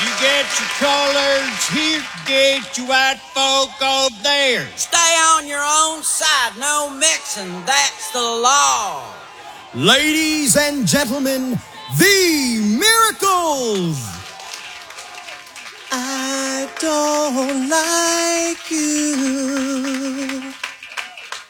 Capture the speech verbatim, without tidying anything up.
You get your colors here, get your white folk over there. Stay on your own side, no mixing, that's the law. Ladies and gentlemen, the Miracles! I don't like you.